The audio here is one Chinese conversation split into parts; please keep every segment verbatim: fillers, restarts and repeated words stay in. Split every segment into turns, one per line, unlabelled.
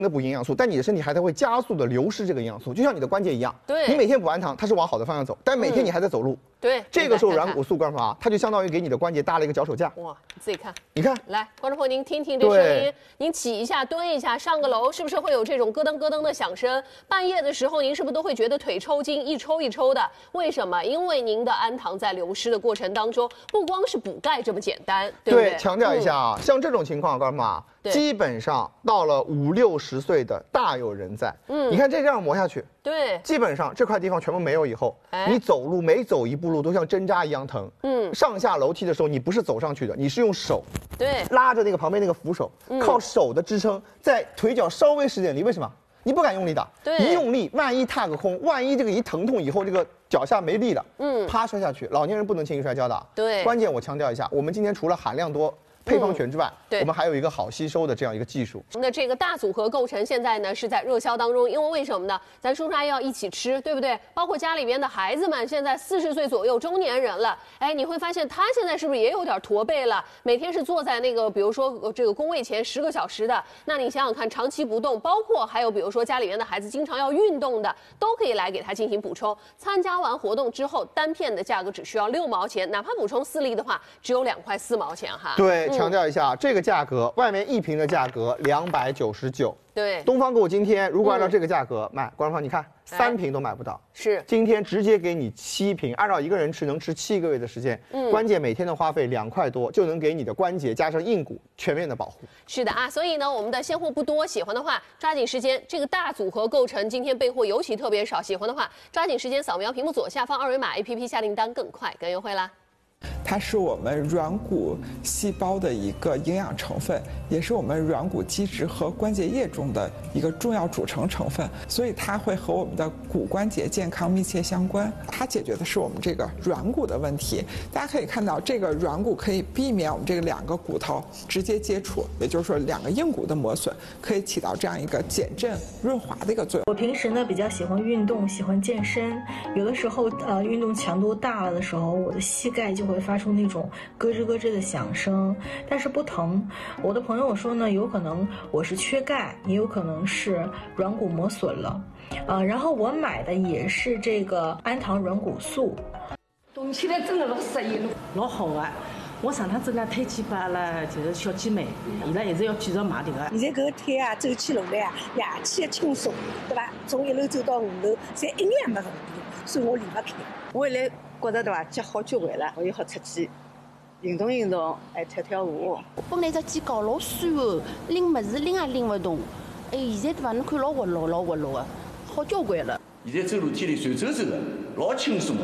的补营养素，但你的身体还在会加速的流失这个营养素，就像你的关节一样。
对，
你每天补氨糖，它是往好的方向走，但每天你还在走路。
嗯、对，
这个时候软骨素干嘛？它就相当于给你的关节搭了一个脚手架。
哇，你自己看，
你看，
来，观众朋友您听听这声音，您起一下、蹲一下、上个楼，是不是会有这种咯噔咯噔的响声？半夜的时候，您是不是都会觉得腿抽筋，一抽一抽的？为什么？因为您的氨糖在流失的过程当中，不光是补钙这么简单，对不对？
对，强调一下啊，嗯、像这种情况，干嘛？基本上到了五六十岁的大有人在。嗯，你看这样磨下去，
对，
基本上这块地方全部没有以后，哎、你走路每走一步路都像针扎一样疼。嗯，上下楼梯的时候你不是走上去的，你是用手，
对，
拉着那个旁边那个扶手，嗯、靠手的支撑，在腿脚稍微使点力。为什么？你不敢用力打，
对，
一用力，万一踏个空，万一这个一疼痛以后，这个脚下没力了，嗯，啪摔下去。老年人不能轻易摔跤的。
对，
关键我强调一下，我们今天除了含量多。配方全之外，
嗯、
我们还有一个好吸收的这样一个技术。
那这个大组合构成现在呢是在热销当中，因为为什么呢？咱叔叔阿姨要一起吃，对不对？包括家里边的孩子们，现在四十岁左右中年人了，哎，你会发现他现在是不是也有点驼背了？每天是坐在那个，比如说这个工位前十个小时的，那你想想看，长期不动，包括还有比如说家里面的孩子经常要运动的，都可以来给他进行补充。参加完活动之后，单片的价格只需要六毛钱，哪怕补充四粒的话，只有两块四毛钱哈。
对，嗯、强调一下这。这个价格，外面一瓶的价格两百九十九。
对，
东方购今天如果按照这个价格卖，观众朋友你看三瓶都买不到。
是，
今天直接给你七瓶，按照一个人吃能吃七个月的时间。嗯，关键每天的花费两块多，就能给你的关节加上硬骨全面的保护。
是的啊，所以呢，我们的现货不多，喜欢的话抓紧时间。这个大组合构成今天备货尤其特别少，喜欢的话抓紧时间扫描屏幕左下方二维码 A P P 下订单更快更优惠啦。
它是我们软骨细胞的一个营养成分，也是我们软骨基质和关节液中的一个重要组成成分，所以它会和我们的骨关节健康密切相关。它解决的是我们这个软骨的问题。大家可以看到，这个软骨可以避免我们这个两个骨头直接接触，也就是说两个硬骨的磨损，可以起到这样一个减震润滑的一个作用。
我平时呢比较喜欢运动，喜欢健身，有的时候呃运动强度大了的时候，我的膝盖就会发出那种咯吱咯吱的响声，但是不疼。我的朋友说呢，有可能我是缺钙，也有可能是软骨磨损了，呃，然后我买的也是这个氨糖软骨素。
动起来真的老适意了，老好啊！我上趟子呢推荐把了，就是小姐妹，伊拉一直要继续买这个。
现在搿个腿啊，走起路来啊，夜气轻松，对吧？从一楼走到五楼，侪一眼没问题，所以我离不开。
我现在觉得对吧，脚好交关了，我又好出去运动运动，还跳跳舞。
本来只肩高老酸哦，拎物事拎也拎不动，哎，现在对吧？侬看老活络老活络的，好交关了。
现在走楼梯里随走走的，老轻松的。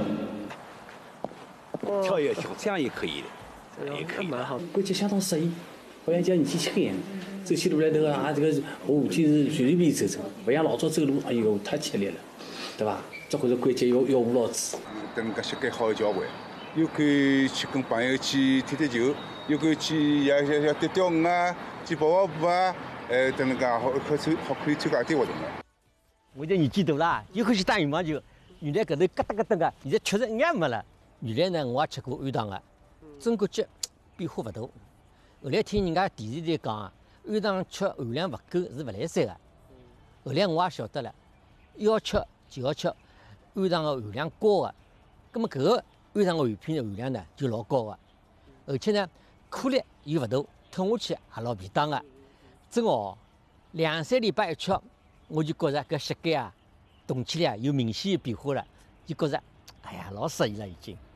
跳也跳，这样也可以的，也可以。
蛮好，关节相当适应，好像叫年纪轻一样。走起路来头啊，这个下天是随随便走走，不像老早走路，哎呦太吃力了，对吧？这会是关节要要护牢子。
等个膝盖好交关，又可以去跟朋友去踢踢球，又可以去也也也钓钓鱼啊，去跑跑步啊，呃，等那个好可参好可以参加点活动的。
我这年纪大了，又可以去打羽毛球，原来搿头咯噔咯噔个，现在确实一眼没了。原来呢，我也吃过氨糖个，真感觉变化勿大。后来听人家电视台讲啊，氨糖吃含量勿够是勿来三个。后来我也晓得了，要吃就要吃氨糖个含量高个，葛么搿个氨糖个含片含量呢就老高个，而且呢颗粒又勿大，吞下去也老便当个。真哦，两三礼拜一吃，我就觉着搿膝盖啊动起来有明显的变化了，就觉着哎呀老适意了已经。